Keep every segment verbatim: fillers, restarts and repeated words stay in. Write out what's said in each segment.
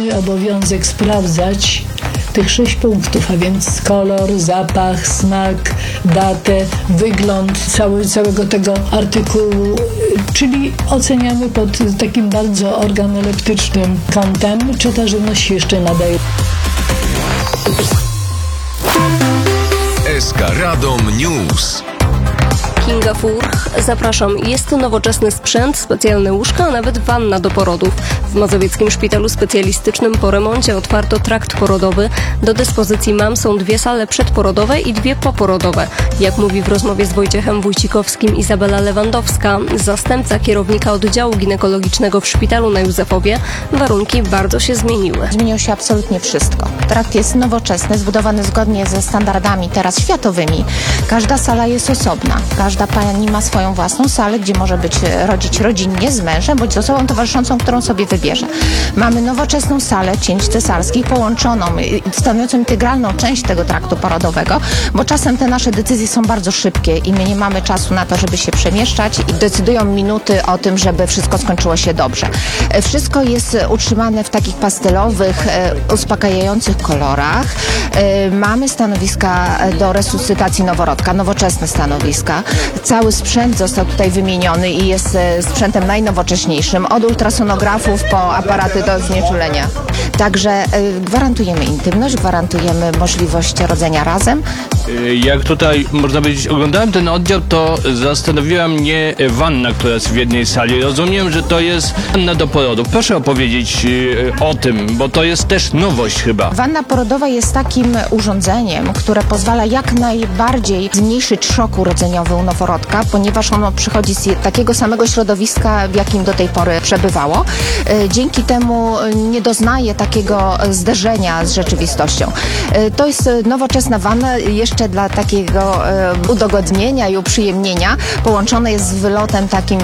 mój obowiązek sprawdzać tych sześć punktów, a więc kolor, zapach, smak, datę, wygląd cały, całego tego artykułu, czyli oceniamy pod takim bardzo organoleptycznym kątem, czy ta żywność się jeszcze nadaje. S K Radom News. Kinga Furch, zapraszam. Jest to nowoczesny sprzęt, specjalne łóżka, a nawet wanna do porodów. W Mazowieckim Szpitalu Specjalistycznym po remoncie otwarto trakt porodowy. Do dyspozycji mam są dwie sale przedporodowe i dwie poporodowe. Jak mówi w rozmowie z Wojciechem Wójcikowskim Izabela Lewandowska, zastępca kierownika oddziału ginekologicznego w szpitalu na Józefowie, warunki bardzo się zmieniły. Zmieniło się absolutnie wszystko. Trakt jest nowoczesny, zbudowany zgodnie ze standardami teraz światowymi. Każda sala jest osobna. Każda pani ma swoją własną salę, gdzie może być rodzić rodzinnie z mężem, bądź z osobą towarzyszącą, którą sobie wybierze. Mamy nowoczesną salę cięć cesarskich połączoną, stanowiącą integralną część tego traktu porodowego, bo czasem te nasze decyzje są bardzo szybkie i my nie mamy czasu na to, żeby się przemieszczać i decydują minuty o tym, żeby wszystko skończyło się dobrze. Wszystko jest utrzymane w takich pastelowych, uspokajających kolorach. Mamy stanowiska do resuscytacji noworodka, nowoczesne stanowiska. Cały sprzęt został tutaj wymieniony i jest sprzętem najnowocześniejszym, od ultrasonografów po aparaty do znieczulenia. Także gwarantujemy intymność, gwarantujemy możliwość rodzenia razem. Jak tutaj można powiedzieć, oglądałem ten oddział, to zastanowiła mnie wanna, która jest w jednej sali. Rozumiem, że to jest wanna do porodu. Proszę opowiedzieć o tym, bo to jest też nowość chyba. Wanna porodowa jest takim urządzeniem, które pozwala jak najbardziej zmniejszyć szok urodzeniowy u noworodka, ponieważ ono przychodzi z takiego samego środowiska, w jakim do tej pory przebywało. Dzięki temu nie doznaje takiego zderzenia z rzeczywistością. To jest nowoczesna wanna, jeszcze dla takiego udogodnienia i uprzyjemnienia połączone jest z wylotem takim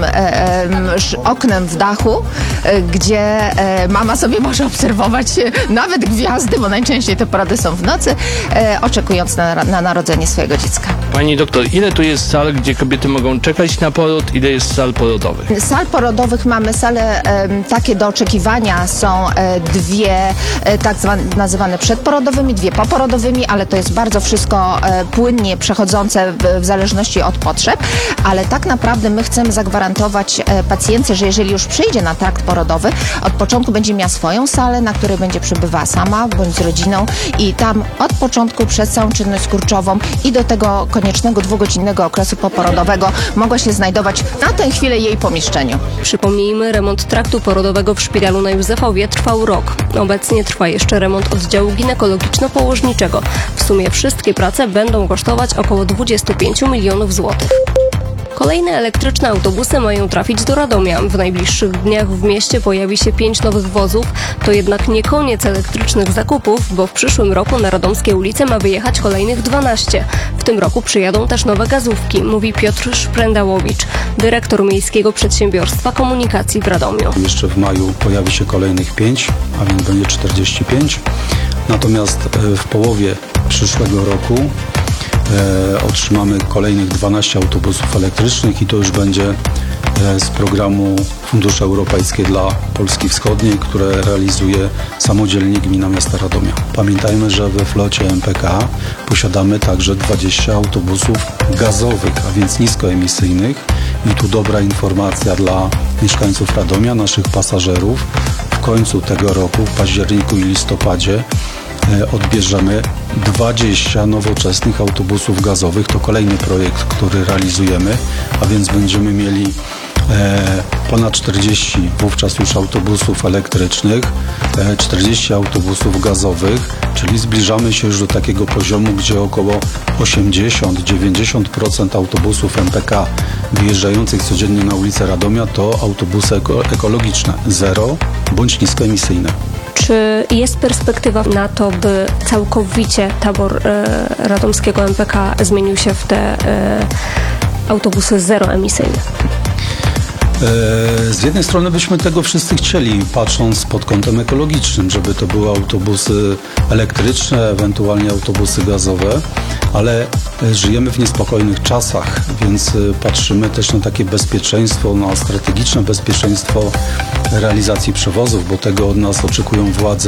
oknem w dachu, gdzie mama sobie może obserwować nawet gwiazdy, bo najczęściej te porody są w nocy, oczekując na, na narodzenie swojego dziecka. Pani doktor, ile tu jest sal, gdzie kobiety mogą czekać na poród, ile jest sal porodowych? Sal porodowych mamy sale e, takie do oczekiwania, są e, dwie e, tak zwane, nazywane przedporodowymi, dwie poporodowymi, ale to jest bardzo wszystko e, płynnie przechodzące w, w zależności od potrzeb, ale tak naprawdę my chcemy zagwarantować e, pacjentce, że jeżeli już przyjdzie na trakt porodowy, od początku będzie miała swoją salę, na której będzie przebywała sama bądź z rodziną i tam od początku przez całą czynność skurczową i do tego koniecznego dwugodzinnego okresu poporodowego mogła się znajdować na tę chwilę jej pomieszczeniu. Przypomnijmy, remont traktu porodowego w szpitalu na Józefowie trwał rok. Obecnie trwa jeszcze remont oddziału ginekologiczno-położniczego. W sumie wszystkie prace będą kosztować około dwadzieścia pięć milionów złotych. Kolejne elektryczne autobusy mają trafić do Radomia. W najbliższych dniach w mieście pojawi się pięć nowych wozów. To jednak nie koniec elektrycznych zakupów, bo w przyszłym roku na radomskie ulice ma wyjechać kolejnych dwanaście. W tym roku przyjadą też nowe gazówki, mówi Piotr Szprendałowicz, dyrektor Miejskiego Przedsiębiorstwa Komunikacji w Radomiu. Jeszcze w maju pojawi się kolejnych pięć, a więc będzie czterdzieści pięć. Natomiast w połowie przyszłego roku E, otrzymamy kolejnych dwanaście autobusów elektrycznych i to już będzie e, z programu Fundusze Europejskie dla Polski Wschodniej, które realizuje samodzielnie Gmina Miasta Radomia. Pamiętajmy, że we flocie M P K posiadamy także dwadzieścia autobusów gazowych, a więc niskoemisyjnych i tu dobra informacja dla mieszkańców Radomia, naszych pasażerów. W końcu tego roku, w październiku i listopadzie odbierzemy dwadzieścia nowoczesnych autobusów gazowych. To kolejny projekt, który realizujemy, a więc będziemy mieli e, ponad czterdzieści wówczas już autobusów elektrycznych, e, czterdzieści autobusów gazowych, czyli zbliżamy się już do takiego poziomu, gdzie około osiemdziesiąt do dziewięćdziesięciu procent autobusów M P K wyjeżdżających codziennie na ulicę Radomia to autobusy eko- ekologiczne, zero bądź niskoemisyjne. Czy jest perspektywa na to, by całkowicie tabor e, radomskiego M P K zmienił się w te e, autobusy zeroemisyjne? Z jednej strony byśmy tego wszyscy chcieli, patrząc pod kątem ekologicznym, żeby to były autobusy elektryczne, ewentualnie autobusy gazowe, ale żyjemy w niespokojnych czasach, więc patrzymy też na takie bezpieczeństwo, na strategiczne bezpieczeństwo realizacji przewozów, bo tego od nas oczekują władze